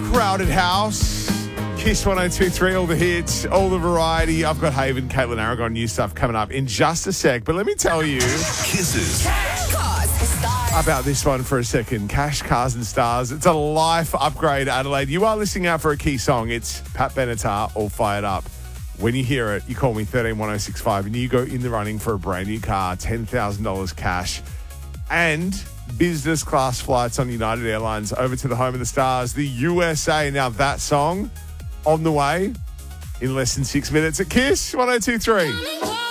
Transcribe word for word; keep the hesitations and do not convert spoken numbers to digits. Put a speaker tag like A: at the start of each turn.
A: Crowded House. Kiss one oh two point three, all the hits, all the variety. I've got Haven, Caitlin Aragon, new stuff coming up in just a sec. But let me tell you
B: Kisses.
A: about this one for a second. Cash, Cars and Stars. It's a life upgrade, Adelaide. You are listening out for a key song. It's Pat Benatar, All Fired Up. When you hear it, you call me thirteen one oh six five and you go in the running for a brand new car, ten thousand dollars cash, and business class flights on United Airlines over to the home of the stars, the U S A. Now that song on the way in less than six minutes at Kiss one oh two point three.